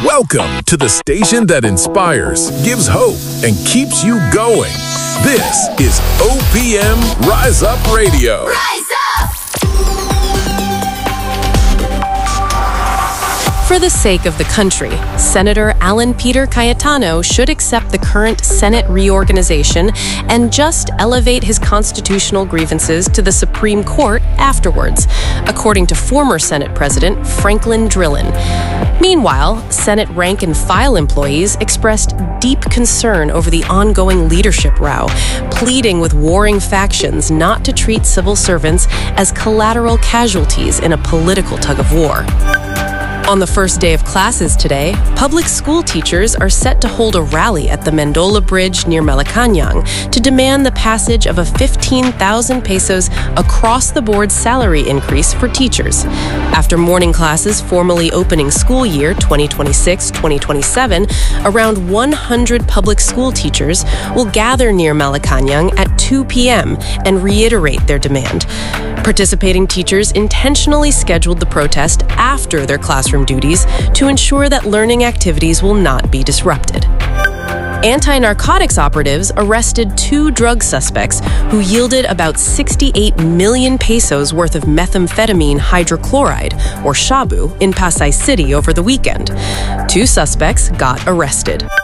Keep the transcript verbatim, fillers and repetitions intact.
Welcome to the station that inspires, gives hope, and keeps you going. This is O P M Rise Up Radio. Rise up! For the sake of the country, Senator Alan Peter Cayetano should accept the current Senate reorganization and just elevate his constitutional grievances to the Supreme Court afterwards, according to former Senate President Franklin Drilon. Meanwhile, Senate rank-and-file employees expressed deep concern over the ongoing leadership row, pleading with warring factions not to treat civil servants as collateral casualties in a political tug-of-war. On the first day of classes today, public school teachers are set to hold a rally at the Mendola Bridge near Malacañang to demand the passage of a fifteen thousand pesos across-the-board salary increase for teachers. After morning classes formally opening school year twenty twenty-six twenty twenty-seven, around one hundred public school teachers will gather near Malacañang at two p.m. and reiterate their demand. Participating teachers intentionally scheduled the protest after their classroom duties to ensure that learning activities will not be disrupted. Anti-narcotics operatives arrested two drug suspects who yielded about sixty-eight million pesos worth of methamphetamine hydrochloride, or shabu, in Pasay City over the weekend. Two suspects got arrested.